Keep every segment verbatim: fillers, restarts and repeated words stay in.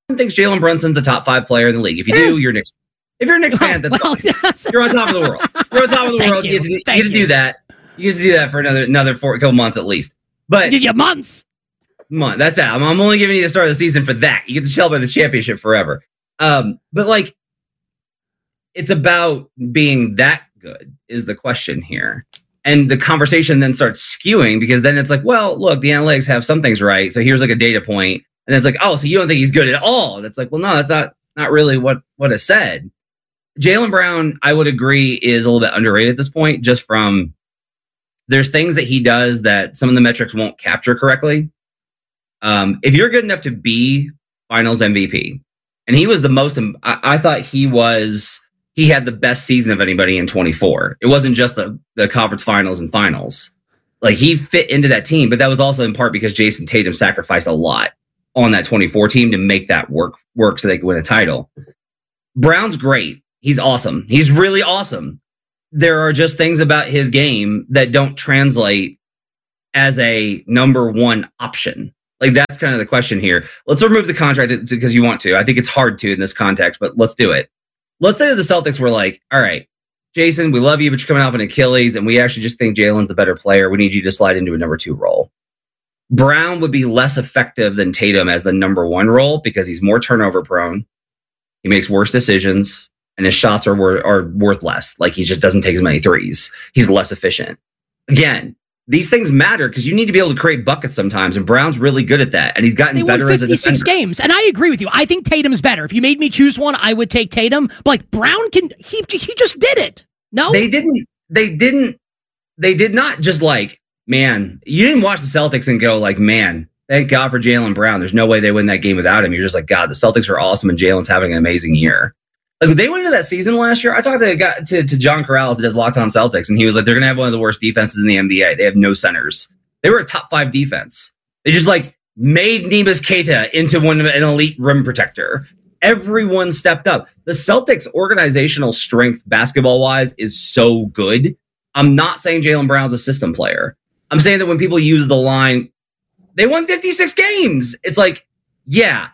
thinks Jalen Brunson's a top five player in the league. If you yeah. do, you're a Knicks. If you're a Knicks fan, that's well, fine. You're on top of the world. You're on top of the world. You, you get, to, you get to do that. You get to do that for another another four couple months at least. But give you months. Month. That's that. I'm, I'm only giving you the start of the season for that. You get to celebrate the championship forever. Um, but like, it's about being that good is the question here. And the conversation then starts skewing because then it's like, well, look, the analytics have some things right. So here's like a data point. And then it's like, oh, so you don't think he's good at all. And it's like, well, no, that's not, not really what, what is said. Jaylen Brown, I would agree, is a little bit underrated at this point, just from there's things that he does that some of the metrics won't capture correctly. Um, if you're good enough to be finals M V P, and he was the most, I, I thought he was, he had the best season of anybody in twenty-four. It wasn't just the, the conference finals and finals. Like he fit into that team, but that was also in part because Jason Tatum sacrificed a lot on that twenty-four team to make that work, work so they could win a title. Brown's great. He's awesome. He's really awesome. There are just things about his game that don't translate as a number one option. Like that's kind of the question here. Let's remove the contract because you want to. I think it's hard to in this context, but let's do it. Let's say the Celtics were like, all right, Jason, we love you, but you're coming off an Achilles, and we actually just think Jalen's the better player. We need you to slide into a number two role. Brown would be less effective than Tatum as the number one role because he's more turnover prone. He makes worse decisions. And his shots are, wor- are worth less. Like he just doesn't take as many threes. He's less efficient. Again, these things matter because you need to be able to create buckets sometimes. And Brown's really good at that. And he's gotten they better won as a defender. fifty-six games. And I agree with you. I think Tatum's better. If you made me choose one, I would take Tatum. But like Brown can, he, he just did it. No, they didn't. They didn't. They did not just like, man, you didn't watch the Celtics and go like, man, thank God for Jaylen Brown. There's no way they win that game without him. You're just like, God, the Celtics are awesome. And Jalen's having an amazing year. Like they went into that season last year. I talked to, got to, to John Corrales that does Locked On Celtics, and he was like, they're going to have one of the worst defenses in the N B A. They have no centers. They were a top five defense. They just like made Neemias Queta into one an elite rim protector. Everyone stepped up. The Celtics organizational strength basketball wise is so good. I'm not saying Jaylen Brown's a system player. I'm saying that when people use the line, they won fifty-six games. It's like, yeah,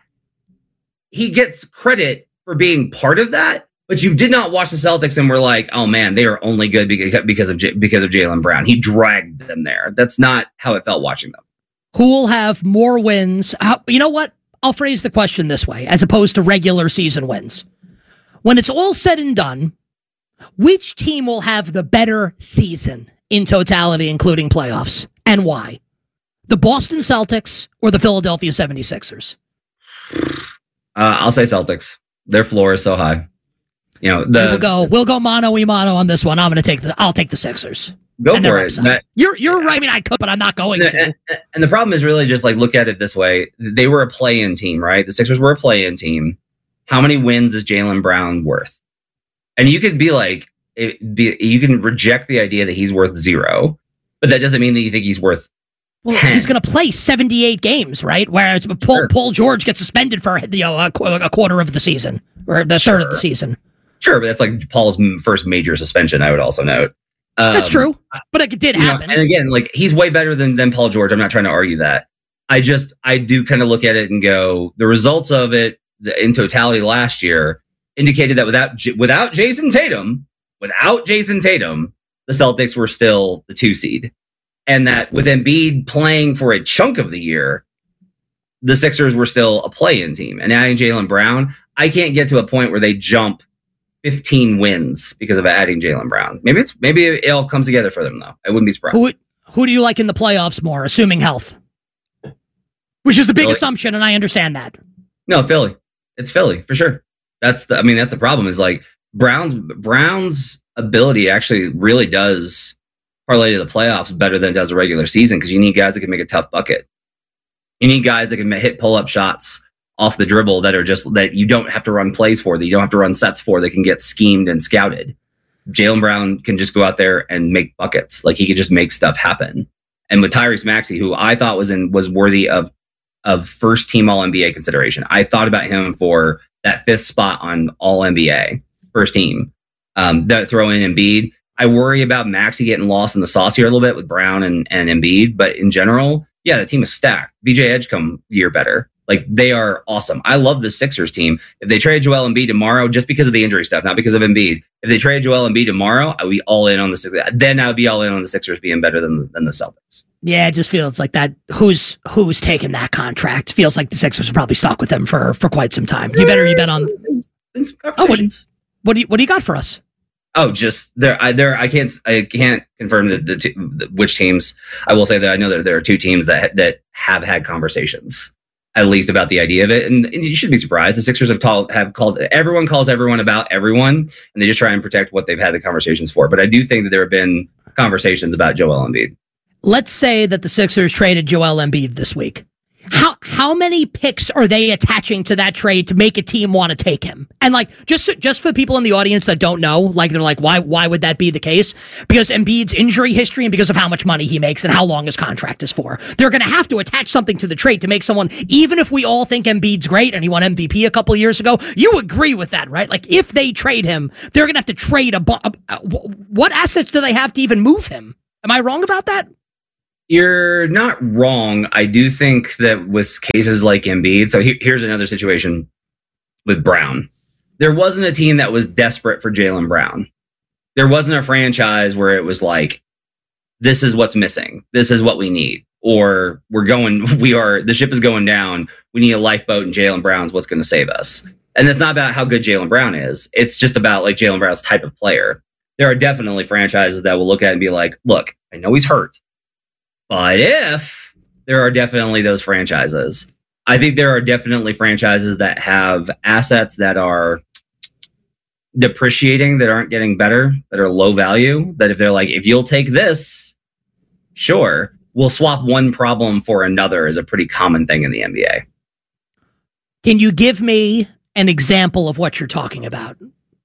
he gets credit for being part of that, but you did not watch the Celtics and were like, oh man, they are only good because of J- because of Jaylen Brown. He dragged them there. That's not how it felt watching them. Who will have more wins? How, you know what? I'll phrase the question this way, as opposed to regular season wins. When it's all said and done, which team will have the better season in totality, including playoffs, and why? The Boston Celtics or the Philadelphia seventy-sixers? Uh, I'll say Celtics. Their floor is so high. You know, the, we'll go. We'll go mano y mano on this one. I'm going to take the. I'll take the Sixers. Go for it. That, you're you're right. I mean, I could, but I'm not going and, to. And, and the problem is really just like look at it this way. They were a play-in team, right? The Sixers were a play-in team. How many wins is Jaylen Brown worth? And you could be like, it be, you can reject the idea that he's worth zero, but that doesn't mean that you think he's worth. Well, ten. He's going to play seventy-eight games, right? Whereas Paul, you know, Paul George gets suspended for you know a, a quarter of the season or the sure. third of the season. Sure, but that's like Paul's first major suspension. I would also note um, that's true, but it did happen. Know, and again, like he's way better than than Paul George. I'm not trying to argue that. I just I do kind of look at it and go, the results of it the, in totality last year indicated that without without Jason Tatum, without Jason Tatum, the Celtics were still the two seed. And that with Embiid playing for a chunk of the year, the Sixers were still a play-in team. And adding Jaylen Brown, I can't get to a point where they jump fifteen wins because of adding Jaylen Brown. Maybe it's maybe it all comes together for them, though. I wouldn't be surprised. Who, who do you like in the playoffs more, assuming health? Which is the big Philly. assumption, and I understand that. No, Philly. It's Philly, for sure. That's the I mean, that's the problem is like Brown's Brown's ability actually really does parlay to the playoffs better than it does a regular season because you need guys that can make a tough bucket. You need guys that can hit pull-up shots off the dribble that are just that you don't have to run plays for, that you don't have to run sets for, that can get schemed and scouted. Jaylen Brown can just go out there and make buckets. Like he could just make stuff happen. And with Tyrese Maxey, who I thought was in was worthy of of first team All N B A consideration. I thought about him for that fifth spot on All N B A first team. Um, that throw in Embiid. I worry about Maxey getting lost in the sauce here a little bit with Brown and, and Embiid, but in general, yeah, the team is stacked. V J Edgecombe year better. Like Like, they are awesome. I love the Sixers team. If they trade Joel Embiid tomorrow, just because of the injury stuff, not because of Embiid, if they trade Joel Embiid tomorrow, I would be all in on the Sixers. Then I would be all in on the Sixers being better than, than the Celtics. Yeah, it just feels like that. Who's who's taking that contract? Feels like the Sixers are probably stuck with him for, for quite some time. You better you bet on. Oh, what, what do you what do you got for us? Oh, just there. I there. I can't. I can't confirm that the, two, the which teams. I will say that I know that there are two teams that that have had conversations, at least about the idea of it, and, and you should be surprised. The Sixers have told, have called everyone calls everyone about everyone, and they just try and protect what they've had the conversations for. But I do think that there have been conversations about Joel Embiid. Let's say that the Sixers traded Joel Embiid this week. How how many picks are they attaching to that trade to make a team want to take him? And like just just for people in the audience that don't know, like they're like, why why would that be the case? Because Embiid's injury history and because of how much money he makes and how long his contract is for. They're going to have to attach something to the trade to make someone, even if we all think Embiid's great and he won M V P a couple years ago, you agree with that, right? Like if they trade him, they're going to have to trade a, bu- a, a what assets do they have to even move him? Am I wrong about that? You're not wrong. I do think that with cases like Embiid, so he, here's another situation with Brown. There wasn't a team that was desperate for Jaylen Brown. There wasn't a franchise where it was like, this is what's missing. This is what we need. Or we're going, we are, the ship is going down. We need a lifeboat and Jaylen Brown's what's going to save us. And it's not about how good Jaylen Brown is. It's just about like Jaylen Brown's type of player. There are definitely franchises that will look at it and be like, look, I know he's hurt. But if there are definitely those franchises, I think there are definitely franchises that have assets that are depreciating, that aren't getting better, that are low value, that if they're like, if you'll take this, sure, we'll swap one problem for another is a pretty common thing in the N B A. Can you give me an example of what you're talking about?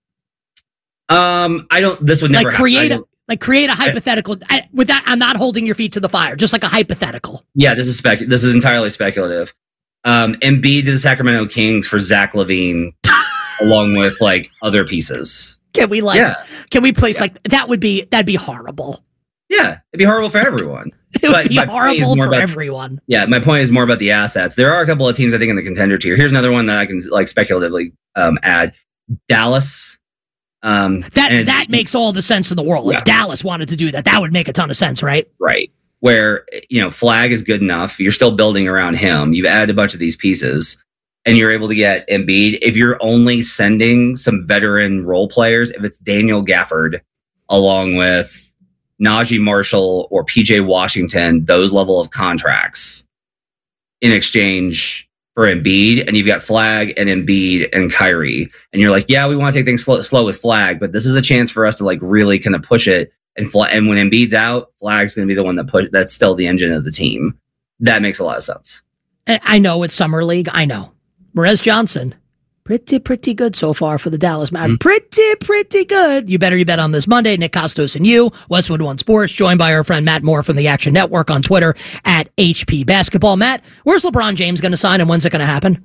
Um, I don't, this would never like create happen. a, like create a hypothetical. I, with that, I'm not holding your feet to the fire, just like a hypothetical. Yeah, this is spec. This is entirely speculative. Um, Embiid to the Sacramento Kings for Zach LaVine, along with like other pieces. Can we like? Yeah. Can we place yeah. like that? Would be that'd be horrible. Yeah, it'd be horrible for everyone. It would but be horrible for about, everyone. Yeah, my point is more about the assets. There are a couple of teams I think in the contender tier. Here's another one that I can like speculatively um, add: Dallas. Um, that that makes all the sense in the world. Yeah. If Dallas wanted to do that, that would make a ton of sense, right? Right. Where, you know, Flag is good enough. You're still building around him. You've added a bunch of these pieces and you're able to get Embiid. If you're only sending some veteran role players, if it's Daniel Gafford along with Najee Marshall or P J Washington, those level of contracts in exchange for Embiid, and you've got Flag and Embiid and Kyrie, and you're like, yeah, we want to take things slow, slow with Flag, but this is a chance for us to like really kind of push it. And Fla- and when Embiid's out, Flag's going to be the one that push. That's still the engine of the team. That makes a lot of sense. I know it's summer league. I know. Morez Johnson, pretty pretty good so far for the Dallas Mavericks. Mm-hmm. Pretty pretty good. You better you bet on this Monday. Nick Costos and you, Westwood One Sports, joined by our friend Matt Moore from the Action Network on Twitter at H P Basketball. Matt, where's LeBron James going to sign and when's it going to happen?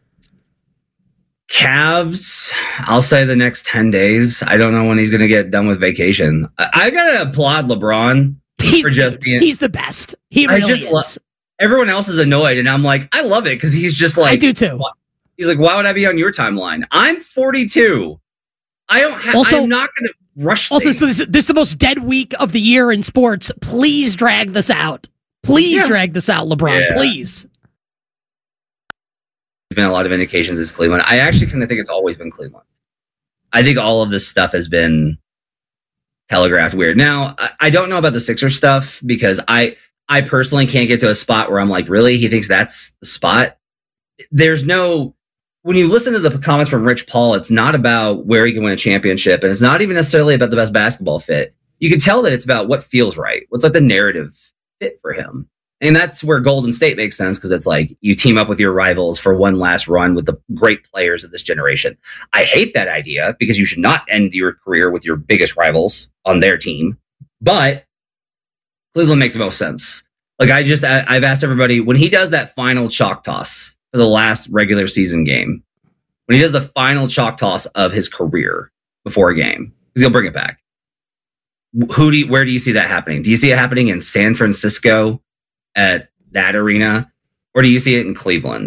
Cavs, I'll say the next ten days. I don't know when he's going to get done with vacation. I, I got to applaud LeBron he's, for just being... He's the best. He really I just is. Lo- everyone else is annoyed, and I'm like, I love it because he's just like... I do too. What? He's like, why would I be on your timeline? I'm forty-two. I don't have... Also, I'm not going to rush Also, things. so this, this is the most dead week of the year in sports. Please drag this out. Please yeah. drag this out, LeBron. Yeah. Please. There's been a lot of indications it's Cleveland. I actually kind of think it's always been Cleveland. I think all of this stuff has been telegraphed weird. Now, I, I don't know about the Sixers stuff because I, I personally can't get to a spot where I'm like, really? He thinks that's the spot? There's no... When you listen to the comments from Rich Paul, it's not about where he can win a championship, and it's not even necessarily about the best basketball fit. You can tell that it's about what feels right. What's like the narrative fit for him. And that's where Golden State makes sense, because it's like you team up with your rivals for one last run with the great players of this generation. I hate that idea because you should not end your career with your biggest rivals on their team. But Cleveland makes the most sense. Like I just, I, I've asked everybody, when he does that final chalk toss for the last regular season game, when he does the final chalk toss of his career before a game, because he'll bring it back. Who do you, where do you see that happening? Do you see it happening in San Francisco at that arena, or do you see it in Cleveland?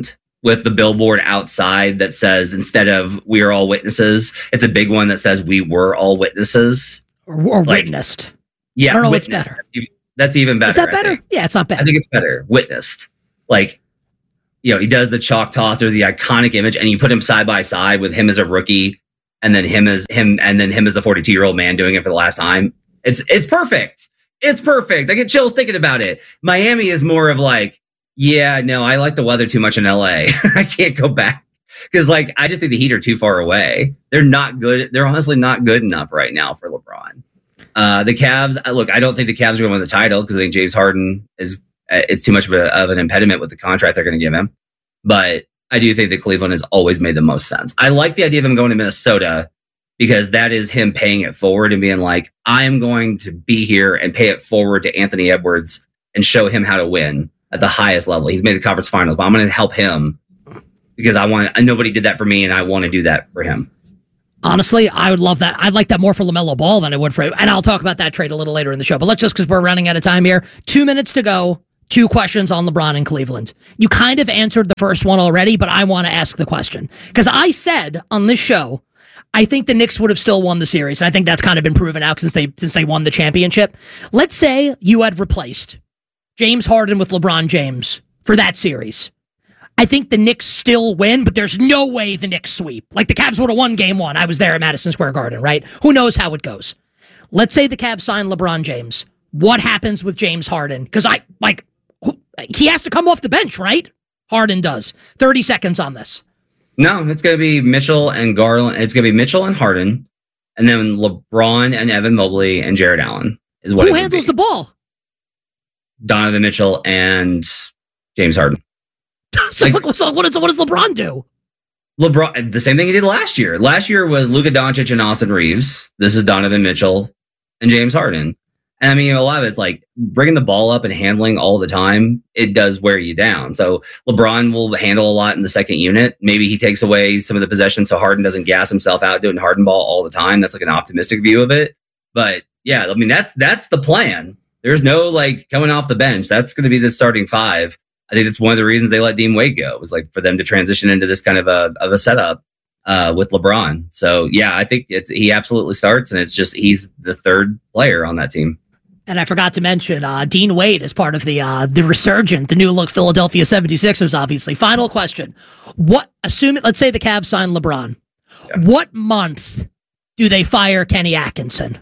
with the billboard outside that says, instead of "we are all witnesses," it's a big one that says "we were all witnesses." Or, or like, witnessed. Yeah. I don't know what's witnessed. better. That's even better. Is that better? Yeah, it's not bad. I think it's better. Witnessed. Like, you know, he does the chalk toss. There's the iconic image, and you put him side by side with him as a rookie, and then him as him, and then him as the forty-two year old man doing it for the last time. It's it's perfect. It's perfect. I get chills thinking about it. Miami is more of like, yeah, no, I like the weather too much in L A. I can't go back. Because, like, I just think the Heat are too far away. They're not good. They're honestly not good enough right now for LeBron. Uh, the Cavs, look, I don't think the Cavs are going to win the title because I think James Harden is, uh, it's too much of, a, of an impediment with the contract they're going to give him. But I do think that Cleveland has always made the most sense. I like the idea of him going to Minnesota because that is him paying it forward and being like, I am going to be here and pay it forward to Anthony Edwards and show him how to win at the highest level. He's made the conference finals, but I'm going to help him. Because I want, nobody did that for me, and I want to do that for him. Honestly, I would love that. I'd like that more for LaMelo Ball than I would for him. And I'll talk about that trade a little later in the show. But let's just, because we're running out of time here. Two minutes to go. Two questions on LeBron in Cleveland. You kind of answered the first one already, but I want to ask the question. Because I said on this show, I think the Knicks would have still won the series. And I think that's kind of been proven out since they since they won the championship. Let's say you had replaced James Harden with LeBron James for that series. I think the Knicks still win, but there's no way the Knicks sweep. Like, the Cavs would have won game one. I was there at Madison Square Garden, right? Who knows how it goes? Let's say the Cavs sign LeBron James. What happens with James Harden? Because I, like, he has to come off the bench, right? Harden does. thirty seconds on this. No, it's going to be Mitchell and Garland. It's going to be Mitchell and Harden, and then LeBron and Evan Mobley and Jared Allen is what. Who handles the ball? Donovan Mitchell and James Harden. So, like, so what, does, what does LeBron do? LeBron, the same thing he did last year. Last year was Luka Doncic and Austin Reeves. This is Donovan Mitchell and James Harden. And I mean, a lot of it's like bringing the ball up and handling all the time. It does wear you down. So LeBron will handle a lot in the second unit. Maybe he takes away some of the possession so Harden doesn't gas himself out doing Harden ball all the time. That's like an optimistic view of it. But yeah, I mean, that's that's the plan. There's no like coming off the bench. That's going to be the starting five. I think it's one of the reasons they let Dean Wade go, was like for them to transition into this kind of a of a setup uh, with LeBron. So yeah, I think it's he absolutely starts, and it's just he's the third player on that team. And I forgot to mention uh, Dean Wade is part of the uh, the resurgent, the new look Philadelphia seventy-sixers. Obviously, final question: what? Assume it. Let's say the Cavs sign LeBron. Yeah. What month do they fire Kenny Atkinson?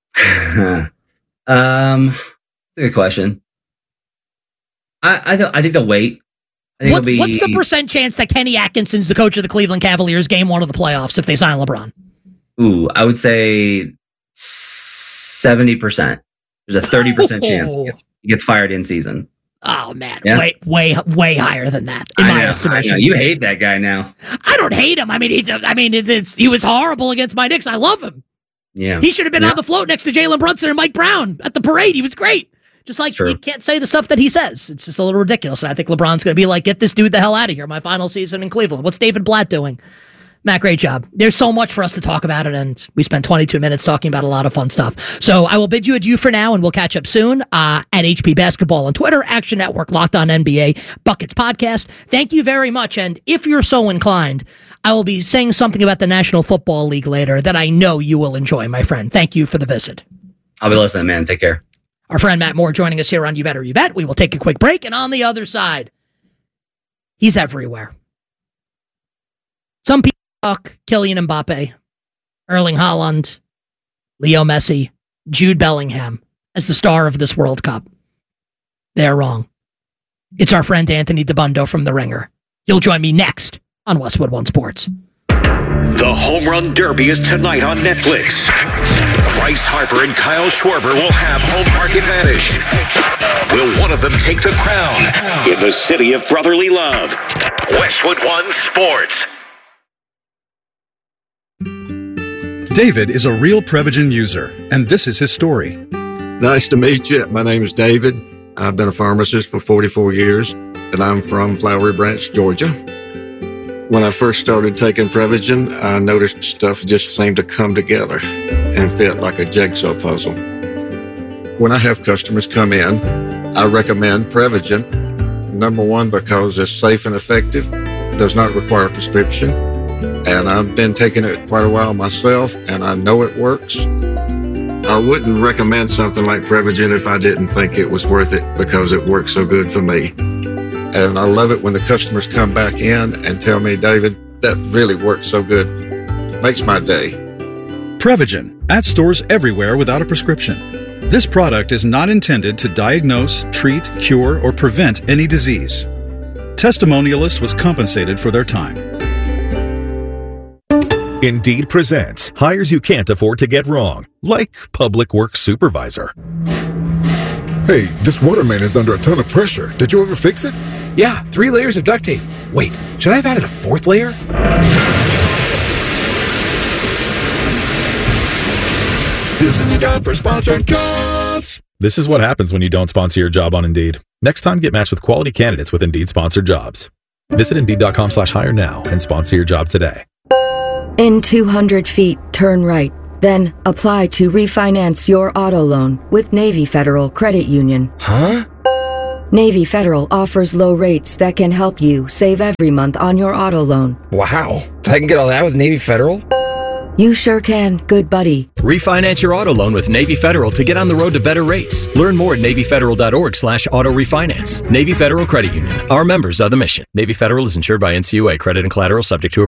um, good question. I I, th- I think they'll wait. I think what, it'll be, what's the percent chance that Kenny Atkinson's the coach of the Cleveland Cavaliers game one of the playoffs if they sign LeBron? Ooh, I would say seventy percent. There's a thirty percent oh. chance he gets, he gets fired in season. Oh man, yeah? way way way higher than that in I my know, estimation. I know. You hate that guy now. I don't hate him. I mean, he, I mean, it, it's he was horrible against my Knicks. I love him. Yeah, he should have been yeah. on the float next to Jalen Brunson and Mike Brown at the parade. He was great. Just like you can't say the stuff that he says. It's just a little ridiculous. And I think LeBron's going to be like, get this dude the hell out of here. My final season in Cleveland. What's David Blatt doing? Matt, great job. There's so much for us to talk about it, and we spent twenty-two minutes talking about a lot of fun stuff. So I will bid you adieu for now, and we'll catch up soon uh, at H P Basketball on Twitter, Action Network, Locked On N B A, Buckets Podcast. Thank you very much, and if you're so inclined, I will be saying something about the National Football League later that I know you will enjoy, my friend. Thank you for the visit. I'll be listening, man. Take care. Our friend Matt Moore joining us here on You Better You Bet. We will take a quick break, and on the other side, he's everywhere. Some people talk Kylian Mbappe, Erling Haaland, Leo Messi, Jude Bellingham as the star of this World Cup. They're wrong. It's our friend Anthony DeBundo from The Ringer. He'll join me next on Westwood One Sports. The Home Run Derby is tonight on Netflix. Bryce Harper and Kyle Schwarber will have home park advantage. Will one of them take the crown in the city of brotherly love? Westwood One Sports. David is a real Prevagen user, and this is his story. Nice to meet you. My name is David. I've been a pharmacist for forty-four years, and I'm from Flowery Branch, Georgia. When I first started taking Prevagen, I noticed stuff just seemed to come together and fit like a jigsaw puzzle. When I have customers come in, I recommend Prevagen. Number one, because it's safe and effective. does not require a prescription. And I've been taking it quite a while myself, and I know it works. I wouldn't recommend something like Prevagen if I didn't think it was worth it because it works so good for me. And I love it when the customers come back in and tell me, David, that really works so good. Makes my day. Prevagen, at stores everywhere without a prescription. This product is not intended to diagnose, treat, cure, or prevent any disease. Testimonialist was compensated for their time. Indeed presents hires you can't afford to get wrong, like public works supervisor. Hey, this waterman is under a ton of pressure. Did you ever fix it? Yeah, three layers of duct tape. Wait, should I have added a fourth layer? This is a job for sponsored jobs. This is what happens when you don't sponsor your job on Indeed. Next time, get matched with quality candidates with Indeed sponsored jobs. Visit Indeed.com slash hire now and sponsor your job today. In two hundred feet, turn right. Then apply to refinance your auto loan with Navy Federal Credit Union. Huh? Navy Federal offers low rates that can help you save every month on your auto loan. Wow. I can get all that with Navy Federal? You sure can, good buddy. Refinance your auto loan with Navy Federal to get on the road to better rates. Learn more at NavyFederal.org slash auto refinance. Navy Federal Credit Union. Our members are the mission. Navy Federal is insured by N C U A. Credit and collateral subject to...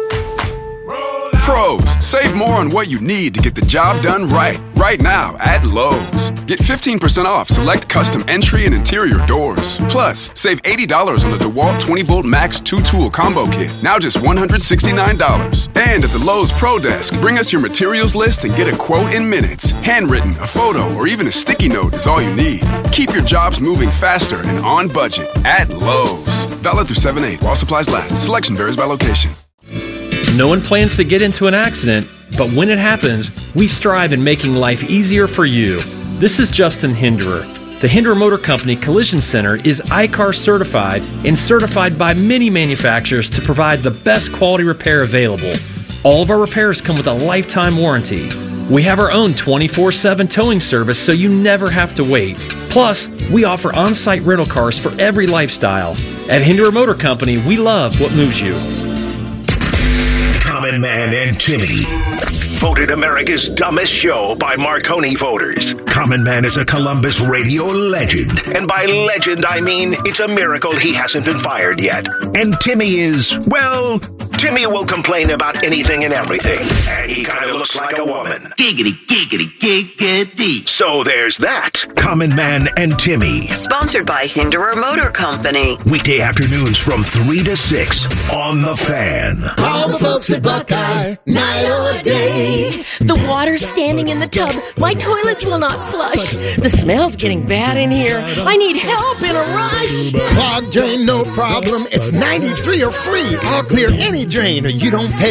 Pros, save more on what you need to get the job done right. Right now at Lowe's. Get fifteen percent off select custom entry and interior doors. Plus, save eighty dollars on the DeWalt twenty volt Max two tool combo kit. Now just one hundred sixty-nine dollars. And at the Lowe's Pro Desk, bring us your materials list and get a quote in minutes. Handwritten, a photo, or even a sticky note is all you need. Keep your jobs moving faster and on budget at Lowe's. Valid through seven eight while supplies last. Selection varies by location. No one plans to get into an accident, but when it happens, we strive in making life easier for you. This is Justin Hinderer. The Hinderer Motor Company Collision Center is I C A R certified and certified by many manufacturers to provide the best quality repair available. All of our repairs come with a lifetime warranty. We have our own twenty-four seven towing service so you never have to wait. Plus, we offer on-site rental cars for every lifestyle. At Hinderer Motor Company, we love what moves you. Common Man and Timmy. Voted America's dumbest show by Marconi voters. Common Man is a Columbus radio legend. And by legend, I mean it's a miracle he hasn't been fired yet. And Timmy is, well, Timmy will complain about anything and everything. And he kind of looks like a woman. Giggity, giggity, giggity. So there's that. Common Man and Timmy. Sponsored by Hinderer Motor Company. Weekday afternoons from three to six on The Fan. All the folks at Buckeye, night or day. The water's standing in the tub. My toilets will not flush. The smell's getting bad in here. I need help in a rush. Clogged drain, no problem. It's ninety-three or free. I'll clear any drain or you don't pay.